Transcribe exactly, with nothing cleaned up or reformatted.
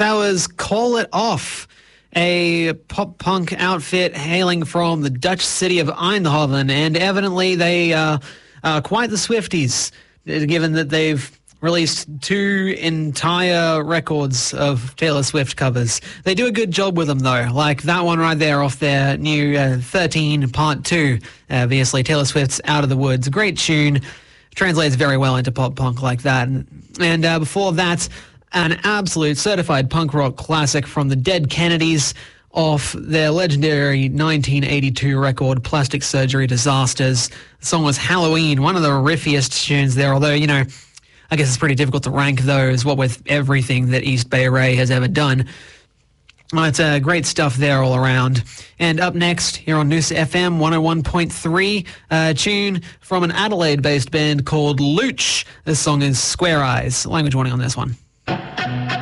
That was Call It Off, a pop-punk outfit hailing from the Dutch city of Eindhoven, and evidently they uh, are quite the Swifties, given that they've released two entire records of Taylor Swift covers. They do a good job with them, though, like that one right there off their new uh, thirteen Part two. Obviously, Taylor Swift's Out of the Woods. Great tune. Translates very well into pop-punk like that. And, and uh, before that, an absolute certified punk rock classic from the Dead Kennedys off their legendary nineteen eighty-two record, Plastic Surgery Disasters. The song was Halloween, one of the riffiest tunes there, although, you know, I guess it's pretty difficult to rank those, what with everything that East Bay Ray has ever done. Well, it's uh, great stuff there all around. And up next, here on Noosa F M one oh one point three, a tune from an Adelaide-based band called Looch. This song is Square Eyes. Language warning on this one.